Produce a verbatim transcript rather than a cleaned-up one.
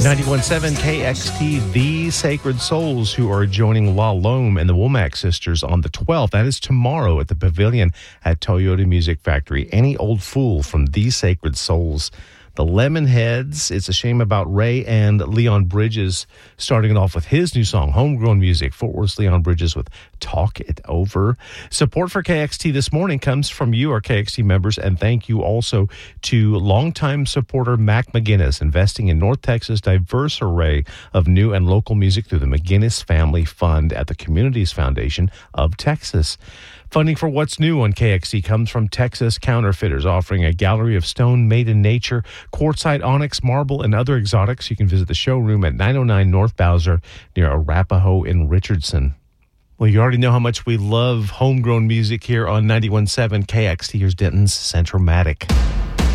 ninety-one point seven K X T, The Sacred Souls, who are joining La Lome and the Womack Sisters on the twelfth. That is tomorrow at the Pavilion at Toyota Music Factory. Any Old Fool from The Sacred Souls. The Lemonheads, It's a Shame About Ray, and Leon Bridges starting it off with his new song, Homegrown Music. Fort Worth's Leon Bridges with Talk It Over. Support for K X T this morning comes from you, our K X T members, and thank you also to longtime supporter Mac McGinnis, investing in North Texas' diverse array of new and local music through the McGinnis Family Fund at the Communities Foundation of Texas. Funding for What's New on K X T comes from Texas Counterfeiters, offering a gallery of stone made in nature, quartzite, onyx, marble, and other exotics. You can visit the showroom at nine oh nine North Bowser near Arapahoe in Richardson. Well, you already know how much we love homegrown music here on ninety-one point seven K X T. Here's Denton's Centromatic.